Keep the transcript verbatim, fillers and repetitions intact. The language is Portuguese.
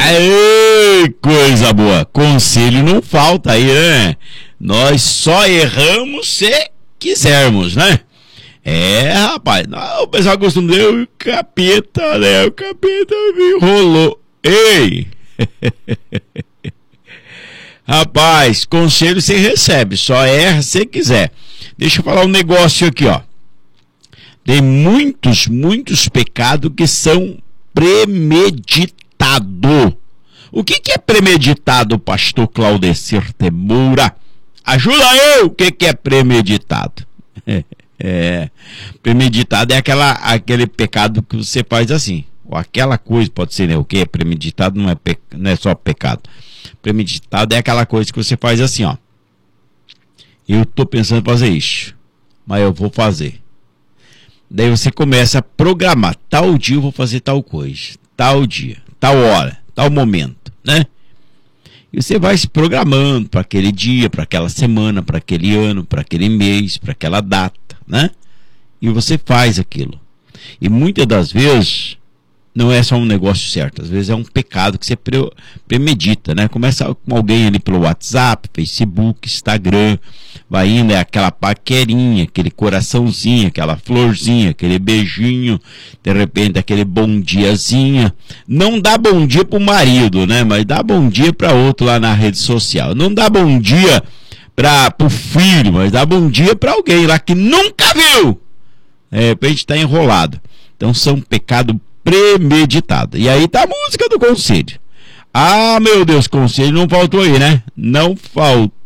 Aê, coisa boa. Conselho não falta aí, né? Nós só erramos se quisermos, né? É, rapaz. Não, o pessoal costuma dizer, o capeta, né? O capeta me enrolou. Ei! Rapaz, conselho você recebe, só erra se quiser. Deixa eu falar um negócio aqui, ó. Tem muitos, muitos pecados que são premeditados. O que, que é premeditado, pastor Claudecir Temura? Ajuda eu! O que, que é premeditado? É, premeditado é aquela, aquele pecado que você faz assim. Ou aquela coisa, pode ser, né? O que é premeditado não é, pe, não é só pecado. Premeditado é aquela coisa que você faz assim, ó. Eu tô pensando em fazer isso, mas eu vou fazer. Daí você começa a programar. Tal dia eu vou fazer tal coisa. Tal dia, tal hora, tal momento, né? E você vai se programando para aquele dia, para aquela semana, para aquele ano, para aquele mês, para aquela data, né? E você faz aquilo. E muitas das vezes não é só um negócio certo, às vezes é um pecado que você pre premedita, né? Começa com alguém ali pelo WhatsApp, Facebook, Instagram, vai indo, é aquela paquerinha, aquele coraçãozinho, aquela florzinha, aquele beijinho, de repente aquele bom diazinho. Não dá bom dia pro marido, né? Mas dá bom dia para outro lá na rede social. Não dá bom dia para pro filho, mas dá bom dia para alguém lá que nunca viu. De repente tá enrolado. Então são pecados premeditado. E aí tá a música do conselho. Ah, meu Deus, conselho não faltou aí, né? Não faltou.